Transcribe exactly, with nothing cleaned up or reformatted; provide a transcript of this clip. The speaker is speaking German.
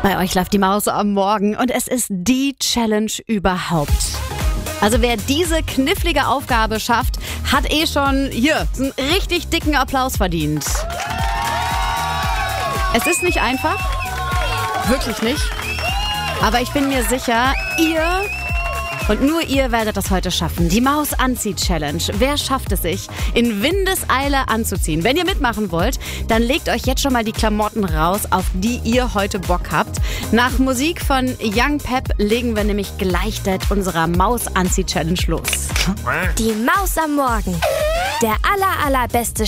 Bei euch läuft die Maus am Morgen und es ist die Challenge überhaupt. Also wer diese knifflige Aufgabe schafft, hat eh schon hier einen richtig dicken Applaus verdient. Es ist nicht einfach, wirklich nicht, aber ich bin mir sicher, ihr und nur ihr werdet das heute schaffen. Die Maus-Anzieh-Challenge. Wer schafft es sich, in Windeseile anzuziehen? Wenn ihr mitmachen wollt, dann legt euch jetzt schon mal die Klamotten raus, auf die ihr heute Bock habt. Nach Musik von Young Pep legen wir nämlich gleich mit unserer Maus-Anzieh-Challenge los. Die Maus am Morgen. Der aller, allerbeste